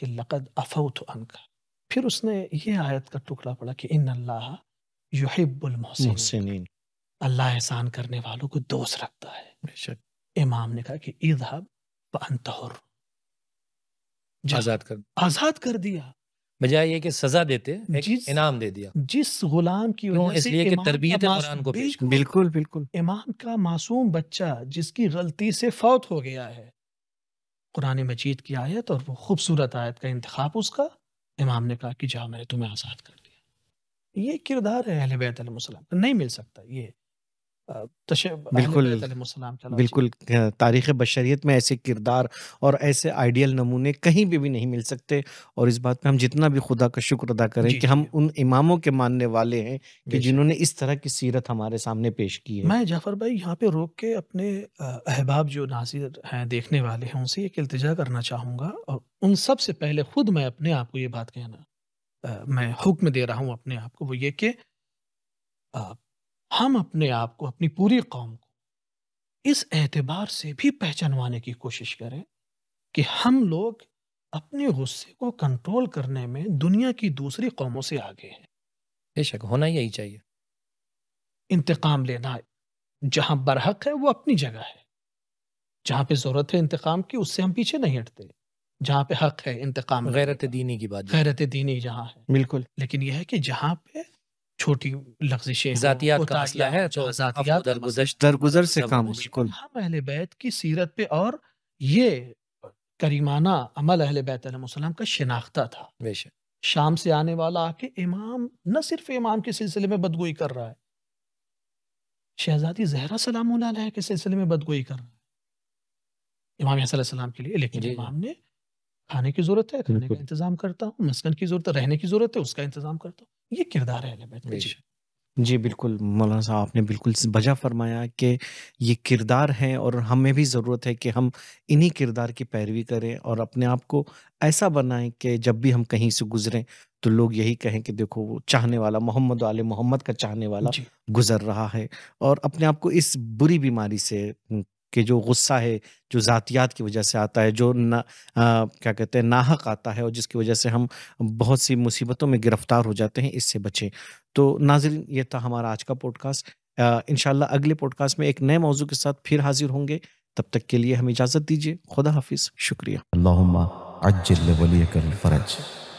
کہ لقد عفوت عنک، پھر اس نے یہ آیت کا ٹکڑا پڑھا کہ ان اللہ یحب المحسنین، محسنین، اللہ احسان کرنے والوں کو دوست رکھتا ہے. بے شک، امام نے کہا کہ اذهب فانت حر، آزاد کر دیا، بجائے یہ کہ سزا دیتے ایک جس انعام دے دیا. جس غلام کی کیوں؟ وجہ اس سے لیے کہ امام تربیت کا قرآن کو پیش بالکل بالکل. امام کا معصوم بچہ جس کی غلطی سے فوت ہو گیا ہے، قرآن مجید کی آیت اور وہ خوبصورت آیت کا انتخاب اس کا، امام نے کہا کہ جاؤ میں نے تمہیں آزاد کر دیا. یہ کردار ہے اہل بیت علیہ السلام کا، نہیں مل سکتا یہ بالکل اہل بیت علیہ السلام کا. بالکل تاریخ بشریت میں ایسے کردار اور ایسے آئیڈیل نمونے کہیں بھی نہیں مل سکتے، اور اس بات پہ ہم جتنا بھی خدا کا شکر ادا کریں کہ ہم ان اماموں کے ماننے والے ہیں کہ جنہوں نے اس طرح کی سیرت ہمارے سامنے پیش کی ہے. میں جعفر بھائی یہاں پہ روک کے اپنے احباب جو ناظر ہیں، دیکھنے والے ہیں، ان سے ایک التجا کرنا چاہوں گا، اور ان سب سے پہلے خود میں اپنے آپ کو یہ بات کہنا، میں حکم دے رہا ہوں اپنے آپ کو، وہ یہ کہ ہم اپنے آپ کو، اپنی پوری قوم کو اس اعتبار سے بھی پہچانوانے کی کوشش کریں کہ ہم لوگ اپنے غصے کو کنٹرول کرنے میں دنیا کی دوسری قوموں سے آگے ہیں. بے شک ہونا یہی چاہیے. انتقام لینا جہاں برحق ہے وہ اپنی جگہ ہے، جہاں پہ ضرورت ہے انتقام کی اس سے ہم پیچھے نہیں ہٹتے، جہاں پہ حق ہے انتقام، غیرت دینی کی بات، غیرت دینی جہاں ہے بالکل. لیکن یہ ہے کہ جہاں پہ چھوٹی لغزشیں، ذاتیات کا مسئلہ ہے تو ذاتیات درگزر سے کام. بالکل. ہم اہل بیت کی سیرت پہ، اور یہ کریمانہ عمل اہل بیت علیہ السلام کا شناختہ تھا. بے شک شام سے آنے والا آ کے امام، نہ صرف امام کے سلسلے میں بدگوئی کر رہا ہے، شہزادی زہرا سلام اللہ علیہ کے سلسلے میں بدگوئی کر رہا ہے امام حسن علیہ السلام کے لیے، لیکن امام نے کھانے کی ضرورت ہے، کھانے کا انتظام کرتا ہوں، مسکن کی ضرورت ہے، رہنے کی ضرورت ہے، اس کا انتظام کرتا ہوں. یہ کردار ہے اہل بیت کا. جی بالکل مولانا صاحب، آپ نے بالکل بجا فرمایا کہ یہ کردار ہیں، اور ہمیں بھی ضرورت ہے کہ ہم انہی کردار کی پیروی کریں اور اپنے آپ کو ایسا بنائیں کہ جب بھی ہم کہیں سے گزریں تو لوگ یہی کہیں کہ دیکھو وہ چاہنے والا محمد و آل محمد کا چاہنے والا گزر رہا ہے. اور اپنے آپ کو اس بری بیماری سے کہ جو غصہ ہے، جو ذاتیات کی وجہ سے آتا ہے، جو کیا کہتے ہیں ناحق آتا ہے، اور جس کی وجہ سے ہم بہت سی مصیبتوں میں گرفتار ہو جاتے ہیں، اس سے بچیں. تو ناظرین، یہ تھا ہمارا آج کا پوڈ کاسٹ. انشاءاللہ اگلے پوڈ کاسٹ میں ایک نئے موضوع کے ساتھ پھر حاضر ہوں گے. تب تک کے لیے ہمیں اجازت دیجیے. خدا حافظ. شکریہ. اللہم عجل لولیک الفرج.